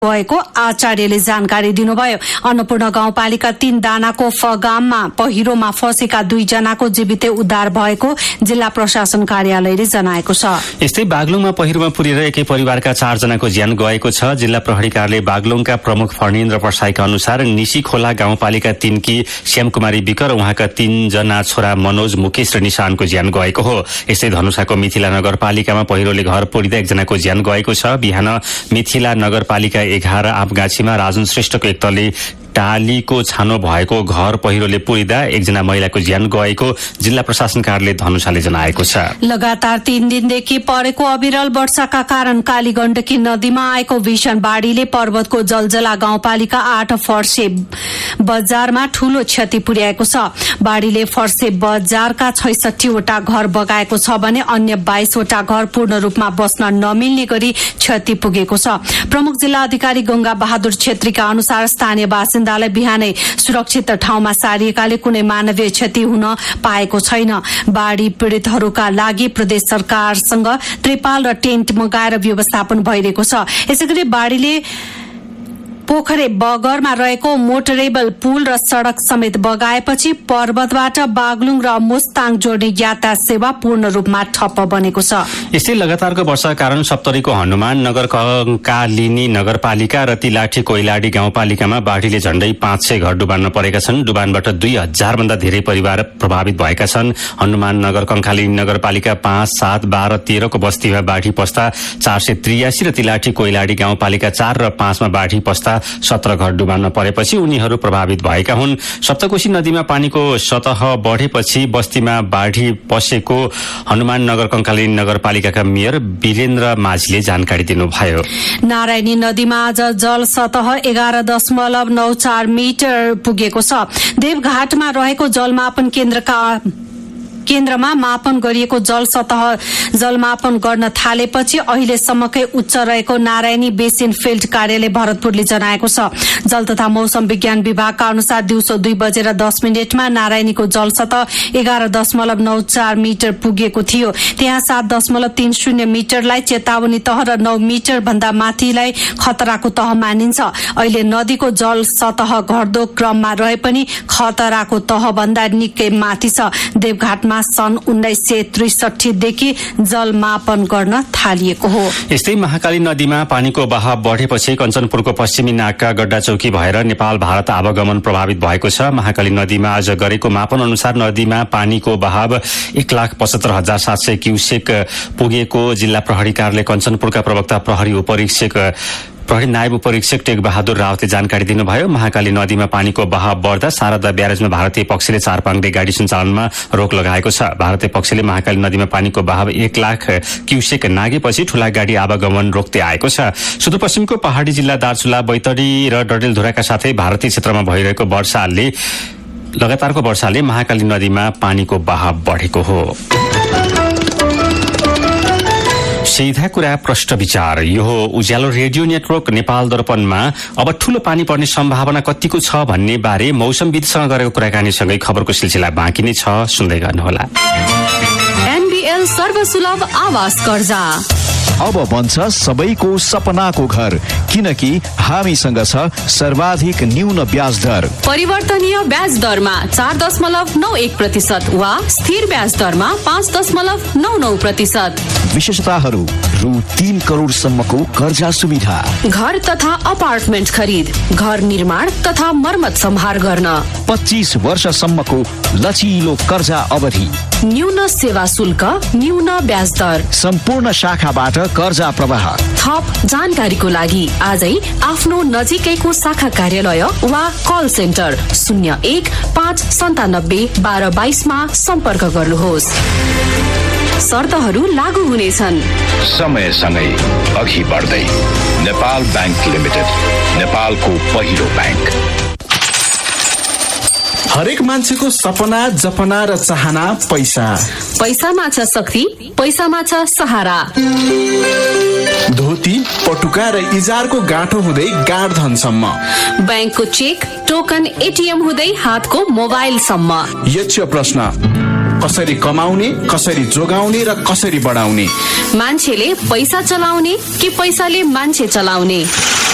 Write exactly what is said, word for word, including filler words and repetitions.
भएको आचार्यले जानकारी दिनुभयो। अन्नपूर्ण गाउँपालिका तीन दानाको फगाममा पहिरोमा फँसेका दुईजनाको जीवितै उद्धार भएको जिल्ला प्रशासन कार्यालयले जनाएको छ। यस्तै बागलुङमा पहिरोमा पुरेर एकै परिवारका चारजनाको ज्यान गएको छ। जिल्ला प्रहरी कार्यालय बागलुङका प्रमुख फर्णेन्द्र प्रसाईका अनुसार निशी खोला गाउँपालिका तीनकी श्यामकुमारी विक र उहाँका तीनजना छोरा मनोज, मुकेश र निशानको ज्यान गएको हो। यस्तै धनुषाको मिथिला नगरपालिकामा पहिरोले घर पोडिँदा एकजनाको ज्यान गएको छ। बिहान मिथिला नगरपालिका एघार आपगाछीमा राजन श्रेष्ठको एक तले टालीको छानो भएको घर पहिरोले पुरिँदा एकजना महिलाको ज्यान गएको जिल्ला प्रशासन कार्यालय धनुषाले जनाएको छ। लगातार तीन दिनदेखि परेको अविरल वर्षाका कारण कालीगण्डकी नदीमा आएको भीषण बाढ़ीले पर्वतको जलजला गाउँपालिका आठ फर्से बजारमा ठूलो क्षति पुर्याएको छ। बाढ़ीले फर्से बजारका छैसठीवटा घर बगाएको छ भने अन्य बाइसवटा घर पूर्ण रूपमा बस्न नमिल्ने गरी क्षति पुगेको छ। प्रमुख जिल्ला अधिकारी गंगा बहादुर छेत्रीका अनुसार स्थानीय बासिन्दालाई बिहानै सुरक्षित ठाउँमा सारिएकाले कुनै मानवीय क्षति हुन पाएको छैन। बाढ़ी पीड़ितहरूका लागि प्रदेश सरकारसँग त्रिपाल र टेन्ट मगाएर व्यवस्थापन भइरहेको छ। यसैगरी बाढ़ीले पोखरे बगरमा रहेको मोटरेबल पुल र सड़क समेत बगाएपछि पर्वतबाट बागलुङ र मुस्ताङ जोड्ने यातायात सेवा पूर्ण रूपमा ठप्प बनेको छ। यस्तै लगातारको वर्षाका कारण सप्तरीको हनुमान नगर कालिनी नगरपालिका र तिलाठी कोइलाडी गाउँपालिकामा बाढ़ीले झण्डै पाँच सय घर डुबानमा परेका छन्। डुबानबाट दुई हजार भन्दा धेरै परिवार प्रभावित भएका छन्। हनुमान नगर कंखालिनी नगरपालिका पाँच सात बाह्र तेह्रको बस्तीमा बाढ़ी पस्दा चार सय त्रियासी र तिलाठी कोइलाडी गाउँपालिका चार र पाँचमा बाढ़ी पस्दा सत्र घर डुबानमा परेपछि उनीहरू प्रभावित भएका हुन्। सप्तकोशी नदीमा पानीको सतह बढेपछि बस्तीमा बाढ़ी पसेको हनुमान नगर कंखालिनी नगरपालिकाका मेयर वीरेन्द्र माझीले जानकारी दिनुभयो। नारायणी नदीमा आज जल सतह एघार दशमलव नौ चार मिटर पुगेको छ। देवघाटमा रहेको जलमापन केन्द्रका केन्द्रमा मापन गरिएको जल सतह जलमापन गर्न थालेपछि अहिलेसम्मकै उच्च रहेको नारायणी बेसिन फिल्ड कार्यालय भरतपुरले जनाएको छ। जल तथा मौसम विज्ञान विभागका अनुसार दिउँसो दुई बजेर दस मिनटमा नारायणीको जल सतह एघार दशमलव नौ चार मिटर पुगेको थियो। त्यहाँ सात दशमलव तीन शून्य मिटरलाई चेतावनी तह र नौ मिटर भन्दा माथिलाई खतराको तह मानिन्छ। अहिले नदीको जल सतह घट्दो क्रममा रहे पनि खतराको तह भन्दा निकै माथि छ। देवघाटमा सन् उन्नाइस सय त्रिसठीदेखि जल मापन गर्न थालिएको हो। यस्तै महाकाली नदीमा पानीको बहाव बढेपछि कञ्चनपुरको पश्चिमी नाकका गड्डा चौकी भएर नेपाल भारत आवागमन प्रभावित भएको छ। महाकाली नदीमा आज गरेको मापन अनुसार नदीमा पानीको बहाव एक लाख पचहत्तर हजार सात सय क्युसेक पुगेको जिल्ला प्रहरी कार्यालय कञ्चनपुरका प्रवक्ता प्रहरी उपरीक्षक प्रहरी नायब उपरीक्षक टेक बहादुर रावतले जानकारी दिनुभयो। महाकाली नदीमा पानीको बहाव बढ्दा शारदा ब्यारेजमा भारतीय पक्षले चार पाङ्दे गाडी सञ्चालनमा रोक लगाएको छ। भारतीय पक्षले महाकाली नदीमा पानीको बहाव एक लाख क्युसेक नागेपछि ठूला गाडी आवागमन रोक्दै आएको छ। सुदूरपश्चिमको पहाड़ी जिल्ला दार्चुला, बैतडी र डडेलधुराका साथै भारतीय क्षेत्रमा भइरहेको वर्षाले लगातारको वर्षाले महाकाली नदीमा पानीको बहाव बढेको हो। सीधा कुरा प्रश्न विचार। यो उज्यालो रेडियो नेटवर्क नेपाल दर्पणमा अब ठूलो पानी पर्ने सम्भावना कतिको छ भन्ने बारे मौसमविदसँग गरेको कुराकानीसँगै खबरको सिलसिला बाँकी नै छ, सुन्दै गर्नुहोला। एनबीएल सर्वसुलभ आवास कर्जा अब बन्छ सबैको सपनाको घर, किनकि हामीसँग छ सर्वाधिक न्यून ब्याज दर। परिवर्तनीय ब्याज दरमा चार दशमलव नौ एक प्रतिशत वा स्थिर ब्याज दरमा पाँच दशमलव नौ नौ प्रतिशत। विशेषताहरू रु तीन करोडसम्मको कर्जा सुविधा, घर तथा अपार्टमेन्ट खरिद, घर निर्माण तथा मर्मत सम्हार गर्न, पच्चीस वर्षसम्मको लचिलो कर्जा अवधि, न्यून सेवा शुल्क, न्यून ब्याज दर, सम्पूर्ण शाखाबाट कर्जा प्रवाह। थप जानकारीको लागि आजै आफ्नो नजिकैको शाखा कार्यालय वा कल सेन्टर शून्य एक पाँच सन्तानब्बे बाह्र बाइसमा सम्पर्क गर्नुहोस्। शर्तहरू लागू हुनेछन्। समयसँगै अघि बढ्दै नेपाल बैंक लिमिटेड, नेपालको पहिलो बैंक। हरेक मान्छेको सपना, जपना र चाहना पैसा। पैसामा छ शक्ति, पैसामा छ सहारा। धोती, पटुका र इजारको गाँठो हुँदै गाड धनसम्म, ब्याङ्कको चेक, टोकन, एटिएम हुँदै हातको मोबाइलसम्म। यक्ष प्रश्न, कसरी कमाउने, कसरी जोगाउने र कसरी बढाउने? मान्छेले पैसा चलाउने कि पैसाले मान्छे चलाउने?